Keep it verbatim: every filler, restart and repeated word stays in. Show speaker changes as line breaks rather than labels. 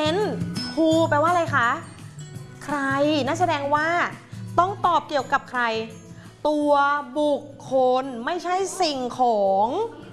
นต์ who แปลว่าอะไรคะใครนั่นแสดงว่าต้องตอบเกี่ยวกับใครตัวบุคคลไม่ใช่สิ่งของ